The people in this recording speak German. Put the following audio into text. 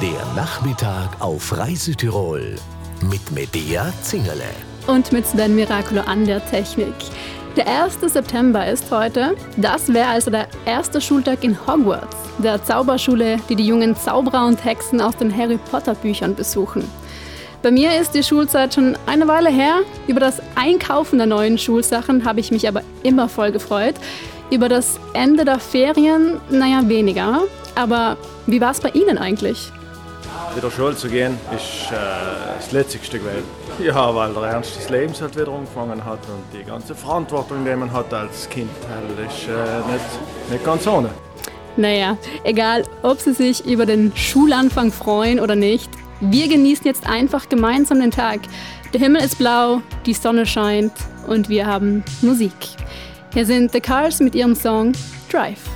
Der Nachmittag auf Reise Tirol mit Medea Zingerle. Und mit Sven Miraculo an der Technik. Der 1. September ist heute. Das wäre also der erste Schultag in Hogwarts, der Zauberschule, die die jungen Zauberer und Hexen aus den Harry Potter Büchern besuchen. Bei mir ist die Schulzeit schon eine Weile her. Über das Einkaufen der neuen Schulsachen habe ich mich aber immer voll gefreut. Über das Ende der Ferien, weniger. Aber wie war es bei Ihnen eigentlich? Wieder Schule zu gehen, ist das letzte gewesen. Ja, weil der Ernst des Lebens halt wieder angefangen hat und die ganze Verantwortung, die man hat als Kind, das ist nicht ganz ohne. Naja, egal, ob Sie sich über den Schulanfang freuen oder nicht, wir genießen jetzt einfach gemeinsam den Tag. Der Himmel ist blau, die Sonne scheint und wir haben Musik. Hier sind The Cars mit ihrem Song Drive.